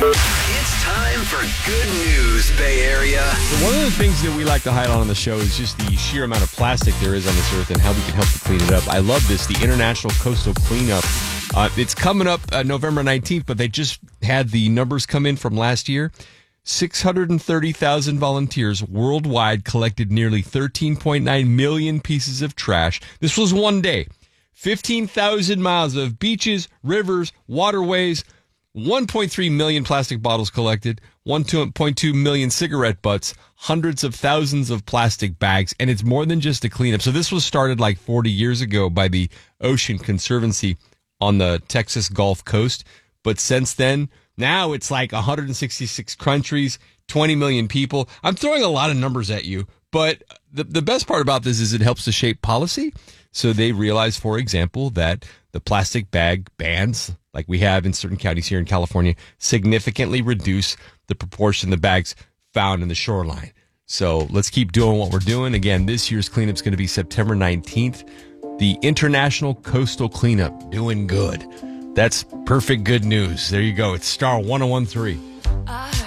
It's time for good news, Bay Area. So one of the things that we like to highlight on the show is just the sheer amount of plastic there is on this earth and how we can help to clean it up. I love this, the International Coastal Cleanup. It's coming up November 19th, but they just had the numbers come in from last year. 630,000 volunteers worldwide collected nearly 13.9 million pieces of trash. This was one day. 15,000 miles of beaches, rivers, waterways, 1.3 million plastic bottles collected, 1.2 million cigarette butts, hundreds of thousands of plastic bags, and it's more than just a cleanup. So this was started like 40 years ago by the Ocean Conservancy on the Texas Gulf Coast. But since then, now it's like 166 countries, 20 million people. I'm throwing a lot of numbers at you, but the best part about this is it helps to shape policy. So they realize, for example, that the plastic bag bans, like we have in certain counties here in California, significantly reduce the proportion of bags found in the shoreline. So let's keep doing what we're doing. Again, this year's cleanup is going to be September 19th. The International Coastal Cleanup, doing good. That's perfect good news. There you go. It's Star 1013.